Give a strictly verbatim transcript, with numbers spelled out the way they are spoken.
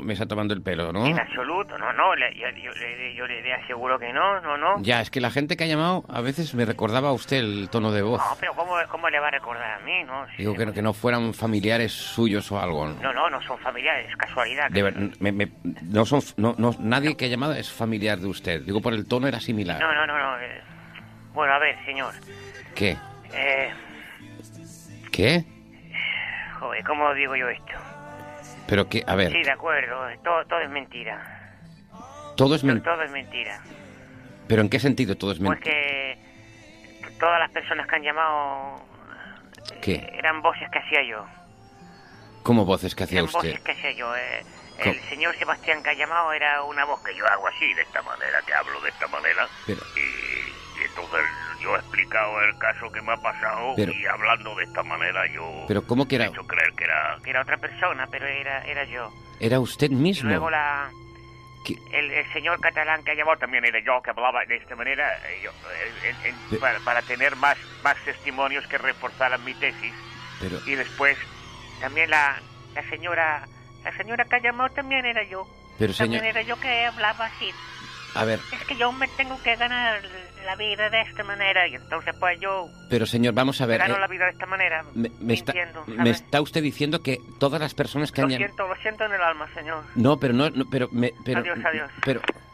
me está tomando el pelo, ¿no? En absoluto, no, no, le, yo, yo, le, yo le, le aseguro que no, no, no. Ya, es que la gente que ha llamado a veces me recordaba a usted el tono de voz. No, pero ¿cómo, cómo le va a recordar a mí, no? Digo que no, que no fueran familiares suyos o algo. No, no, no son familiares, es casualidad. De ver, me, me, no son, no, no, nadie que ha llamado es familiar de usted. Digo, por el tono era similar. No, no, no, no. eh, Bueno, a ver, señor. ¿Qué? Eh, ¿Qué? joder, ¿cómo digo yo esto? Pero que, a ver, Sí, de acuerdo, todo, todo es mentira. todo es Todo, mentira. todo es mentira. ¿Pero en qué sentido todo es Pues mentira? que todas las personas que han llamado ¿Qué? eran voces que hacía yo. ¿Cómo voces que hacía Eran usted? voces que hacía yo. Eh, ¿Cómo? el señor Sebastián que ha llamado era una voz que yo hago así, de esta manera, que hablo de esta manera. Pero- Y, y entonces yo he explicado el caso que me ha pasado Pero- y hablando de esta manera yo Pero ¿cómo que he era? hecho creer que era, que era otra persona, pero era, era yo. ¿Era usted Y mismo? luego la... ¿Qué? El, el señor catalán que ha llamado también era yo, que hablaba de esta manera, eh, yo, eh, en- en- Pe- para, para tener más, más testimonios que reforzaran mi tesis. Pero, Y después también la, la señora la señora que ha llamado también era yo. pero También señor, era yo que hablaba así. a ver, Es que yo me tengo que ganar la vida de esta manera y entonces pues yo pero señor, vamos a ver. gano eh, la vida de esta manera. me, me está, mintiendo, me ¿sabes? está usted diciendo que todas las personas que Lo han llamado... siento, lo siento en el alma, señor. No, pero no, no, pero me, pero, Adiós, adiós. pero